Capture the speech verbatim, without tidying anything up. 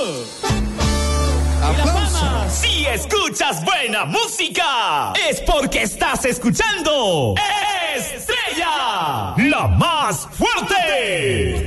¡Aplausos! Si escuchas buena música, es porque estás escuchando Estrella, la más fuerte.